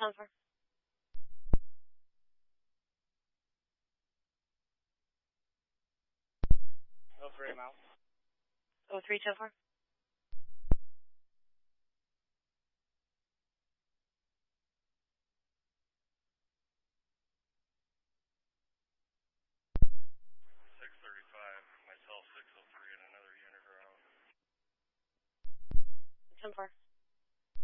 4. 03 mile. 03, 4. 635, myself 603 and another unit around. 4.